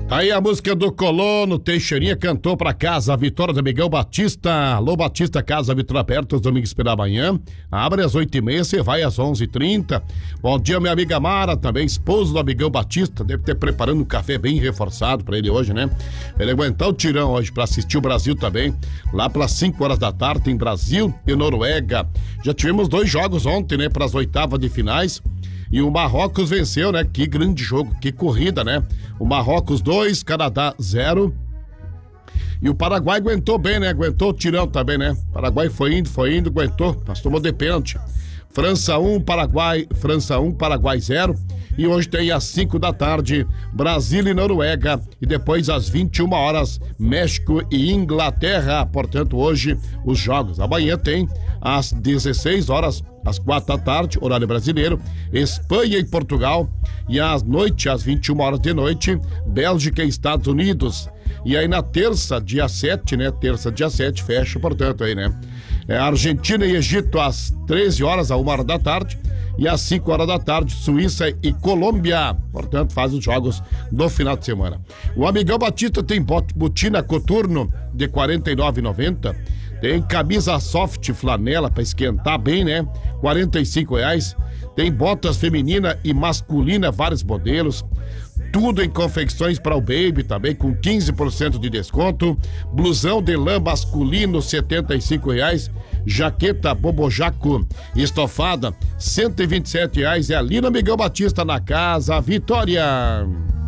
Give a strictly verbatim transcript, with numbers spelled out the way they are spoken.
Aí a música do Colono, Teixeirinha cantou pra casa, a vitória do Amigão Batista. Alô, Batista, casa Vitória aberta os domingos pela manhã. Abre às oito e meia, você vai às onze e trinta. Bom dia, minha amiga Mara, também esposo do Amigão Batista. Deve ter preparando um café bem reforçado pra ele hoje, né? Ele aguentar o tirão hoje pra assistir o Brasil também. Lá pelas cinco horas da tarde tem Brasil e Noruega. Já tivemos dois jogos ontem, né? Pras oitavas de finais. E o Marrocos venceu, né? Que grande jogo, que corrida, né? O Marrocos dois, Canadá zero. E o Paraguai aguentou bem, né? Aguentou o tirão também, né? O Paraguai foi indo, foi indo, aguentou, mas tomou de pênalti. França um, Paraguai, França um, Paraguai zero. E hoje tem às cinco da tarde, Brasil e Noruega. E depois às vinte e uma horas, México e Inglaterra. Portanto, hoje os jogos. Amanhã tem às dezesseis horas, às quatro da tarde, horário brasileiro, Espanha e Portugal. E à noite, às vinte e uma horas de noite, Bélgica e Estados Unidos. E aí na terça, dia sete, né? Terça, dia sete, fecha, portanto, aí, né? É, Argentina e Egito às treze horas, a uma hora da tarde. E às cinco horas da tarde, Suíça e Colômbia. Portanto, faz os jogos no final de semana. O Amigão Batista tem botina coturno de quarenta e nove reais e noventa centavos. Tem camisa soft flanela para esquentar bem, né? quarenta e cinco reais. Tem botas feminina e masculina, vários modelos. Tudo em confecções para o baby também, com quinze por cento de desconto. Blusão de lã masculino, setenta e cinco reais. Jaqueta bobojaco estofada, cento e vinte e sete reais. É ali no Amigão Batista, na Casa Vitória.